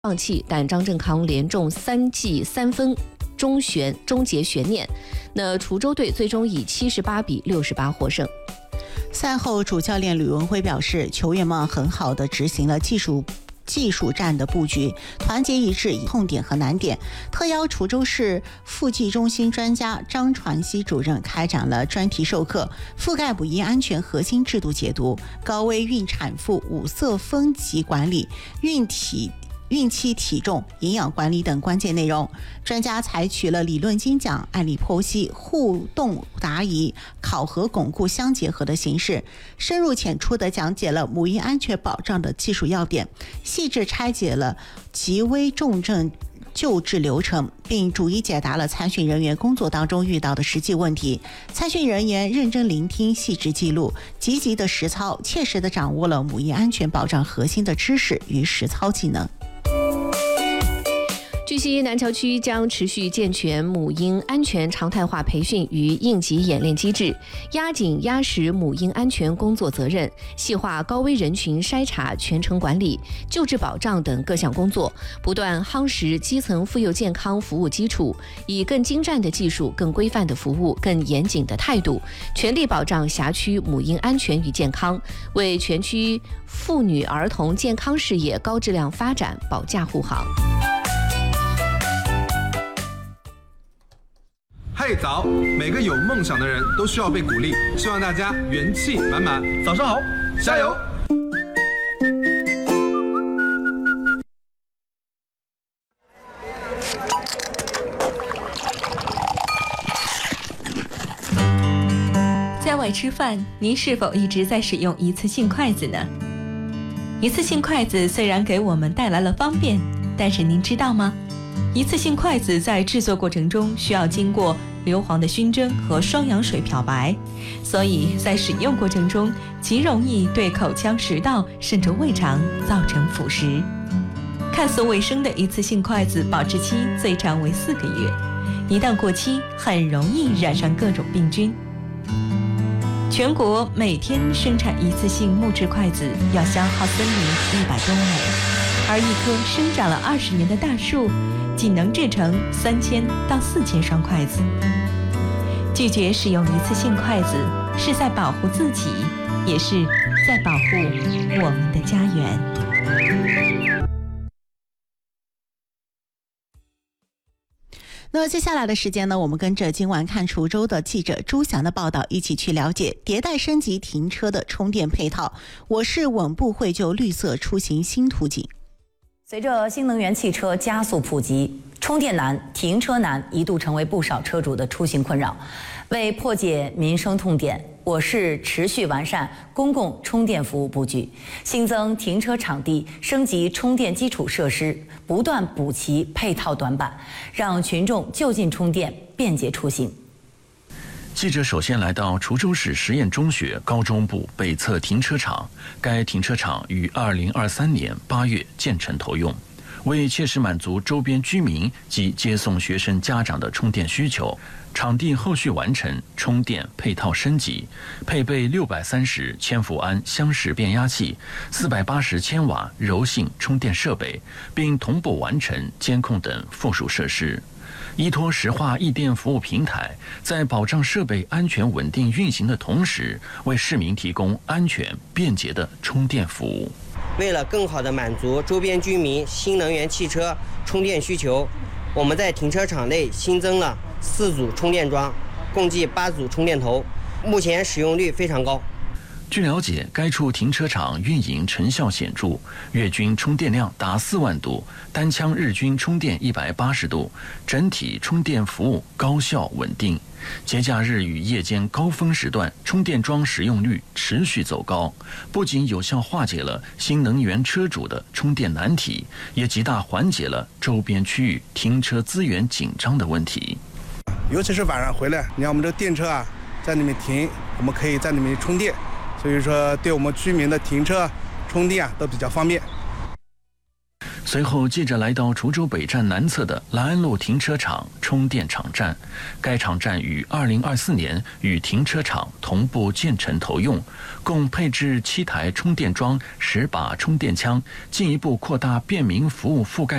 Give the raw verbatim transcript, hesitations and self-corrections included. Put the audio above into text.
放弃，但张振康连中三记三分，终悬终结悬念。那滁州队最终以七十八比六十八获胜。 赛后，主教练吕文辉表示，球员们很好地执行了技术技术战的布局，团结一致，以痛点和难点。特邀滁州市腹肌中心专家张传熙主任开展了专题授课，覆盖母婴安全核心制度解读、高危孕产妇五色分级管理、孕体孕期体重、营养管理等关键内容。专家采取了理论精讲、案例剖析、互动答疑、考核巩固相结合的形式，深入浅出地讲解了母婴安全保障的技术要点，细致拆解了极危重症救治流程，并逐一解答了参训人员工作当中遇到的实际问题。参训人员认真聆听、细致记录，积极的实操，切实地掌握了母婴安全保障核心的知识与实操技能。 据悉，南桥区将持续健全母婴安全常态化培训与应急演练机制，压紧压实母婴安全工作责任，细化高危人群筛查、全程管理、救治保障等各项工作，不断夯实基层妇幼健康服务基础，以更精湛的技术、更规范的服务、更严谨的态度，全力保障辖区母婴安全与健康，为全区妇女儿童健康事业高质量发展保驾护航。 嗨早，每个有梦想的人都需要被鼓励，希望大家元气满满。早上好，加油！ 在外吃饭，您是否一直在使用一次性筷子呢？一次性筷子虽然给我们带来了方便，但是您知道吗？一次性筷子在制作过程中需要经过硫磺的熏蒸和双氧水漂白，所以在使用过程中极容易对口腔、食道甚至胃肠造成腐蚀。看似卫生的一次性筷子保质期最长为四个月，一旦过期，很容易染上各种病菌。全国每天生产一次性木质筷子要消耗森林一百多亩，而一棵生长了二十年的大树仅能制成三千到四千双筷子。拒绝使用一次性筷子，是在保护自己，也是在保护我们的家园。 那接下来的时间呢，我们跟着今晚看滁州的记者朱翔的报道，一起去了解迭代升级停车的充电配套。我市稳步绘就绿色出行新途径。 随着新能源汽车加速普及，充电难、停车难一度成为不少车主的出行困扰。为破解民生痛点，我市持续完善公共充电服务布局，新增停车场地，升级充电基础设施，不断补齐配套短板，让群众就近充电，便捷出行。 记者首先来到滁州市实验中学高中部北侧停车场，该停车场于二零二三年八月建成投用，为切实满足周边居民及接送学生家长的充电需求，场地后续完成充电配套升级，配备六百三十千伏安相时变压器、四百八十千瓦柔性充电设备，并同步完成监控等附属设施。依托石化易电服务平台，在保障设备安全稳定运行的同时，为市民提供安全便捷的充电服务。 为了更好地满足周边居民新能源汽车充电需求，我们在停车场内新增了四组充电桩，共计八组充电头，目前使用率非常高。 据了解，该处停车场运营成效显著，月均充电量达四万度，单枪日均充电一百八十度，整体充电服务高效稳定。节假日与夜间高峰时段，充电桩使用率持续走高，不仅有效化解了新能源车主的充电难题，也极大缓解了周边区域停车资源紧张的问题。 尤其是晚上回来，你看我们这电车啊，在里面停，我们可以在里面充电。所以说对我们居民的停车充电啊都比较方便。 随后，记者来到滁州北站南侧的兰安路停车场充电场站，该场站于二零二四年与停车场同步建成投用，共配置七台充电桩、十把充电枪，进一步扩大便民服务覆盖